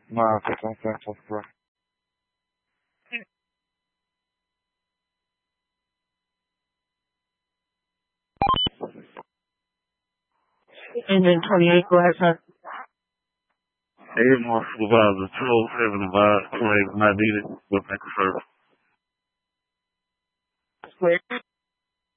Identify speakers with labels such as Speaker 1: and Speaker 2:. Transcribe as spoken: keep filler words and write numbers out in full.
Speaker 1: nine six one seven four three.
Speaker 2: Engine twenty-eight, go ahead, sir.
Speaker 1: Airmark Supervisor, two oh seven advised claim not needed. We'll make a service.
Speaker 2: Clear.